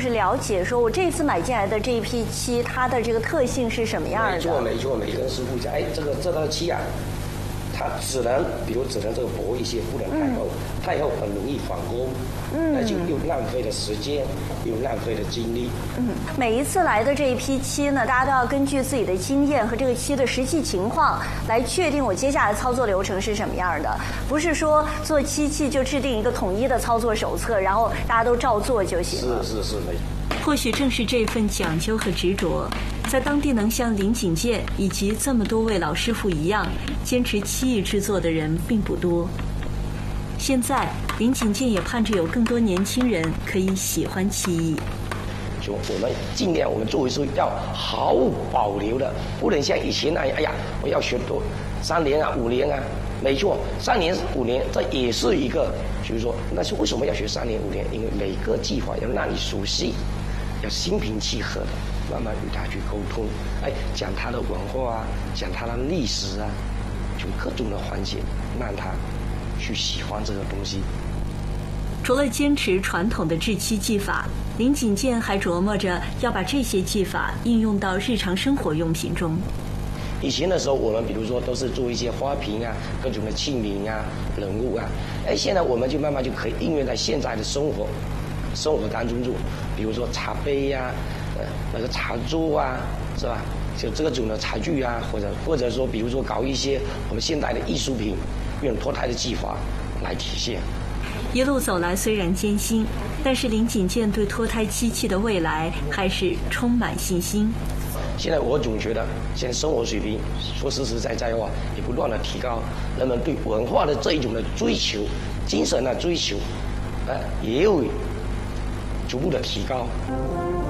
就是了解，说我这次买进来的这一批漆，它的这个特性是什么样的？ 没错，没错，每个人师傅讲，哎，这套漆啊，它只能这个薄一些，不能太厚，太厚很容易反光，那就又浪费了时间，又浪费了精力。 每一次来的这一批漆呢，大家都要根据自己的经验和这个漆的实际情况来确定我接下来操作流程是什么样的，不是说做漆器就制定一个统一的操作手册，然后大家都照做就行了。 是， 或许正是这份讲究和执着，在当地能像林景健以及这么多位老师傅一样坚持漆艺制作的人并不多。现在林景健也盼着有更多年轻人可以喜欢漆艺。 就我们尽量，我们作为说要毫无保留的，不能像以前那样，哎呀，我要学多3年啊、5年啊。没错，3年、5年，这也是一个，就是说，那是为什么要学3年、5年？因为每个技法要让你熟悉，要心平气和的慢慢与他去沟通，哎，讲他的文化啊，讲他的历史啊，就各种的环节，让他去喜欢这个东西。 除了坚持传统的制漆技法，林景健还琢磨着要把这些技法应用到日常生活用品中。 以前的时候，我们比如说都是做一些花瓶啊、各种的器皿啊、人物啊，哎，现在我们就慢慢就可以应用在现在的生活当中做，比如说茶杯呀、那个茶桌啊，是吧？就这种的茶具啊，或者说，比如说搞一些我们现代的艺术品，用脱胎的技法来体现。 一路走来虽然艰辛，但是林景健对脱胎漆器的未来还是充满信心。 现在我总觉得，现在生活水平说实实在在的话，也不断的提高，人们对文化的这一种的追求、精神的追求，也有逐步的提高。